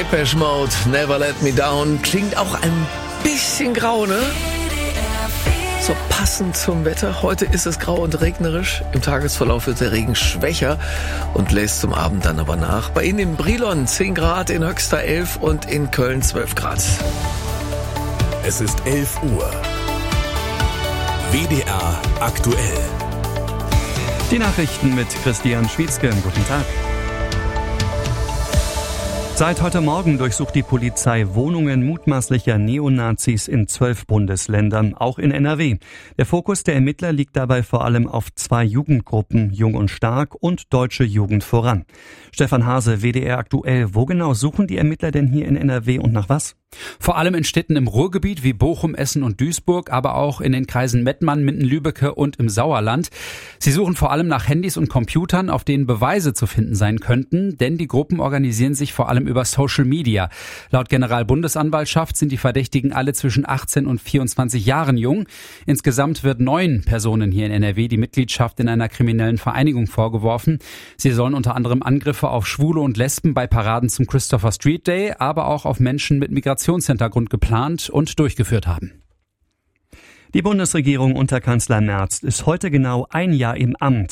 Depeche Mode, Never Let Me Down. Klingt auch ein bisschen grau, ne? So passend zum Wetter. Heute ist es grau und regnerisch. Im Tagesverlauf wird der Regen schwächer und lässt zum Abend dann aber nach. Bei Ihnen in Brilon 10 Grad, in Höxter 11 und in Köln 12 Grad. Es ist 11 Uhr. WDR aktuell. Die Nachrichten mit Christian Schwietzke. Guten Tag. Seit heute Morgen durchsucht die Polizei Wohnungen mutmaßlicher Neonazis in 12 Bundesländern, auch in NRW. Der Fokus der Ermittler liegt dabei vor allem auf 2 Jugendgruppen, Jung und Stark und Deutsche Jugend voran. Stefan Hase, WDR aktuell. Wo genau suchen die Ermittler denn hier in NRW und nach was? Vor allem in Städten im Ruhrgebiet wie Bochum, Essen und Duisburg, aber auch in den Kreisen Mettmann, Minden-Lübbecke und im Sauerland. Sie suchen vor allem nach Handys und Computern, auf denen Beweise zu finden sein könnten, denn die Gruppen organisieren sich vor allem über Social Media. Laut Generalbundesanwaltschaft sind die Verdächtigen alle zwischen 18 und 24 Jahren jung. Insgesamt wird 9 Personen hier in NRW die Mitgliedschaft in einer kriminellen Vereinigung vorgeworfen. Sie sollen unter anderem Angriffe auf Schwule und Lesben bei Paraden zum Christopher Street Day, aber auch auf Menschen mit Migrationshintergrund geplant und durchgeführt haben. Die Bundesregierung unter Kanzler Merz ist heute genau ein Jahr im Amt.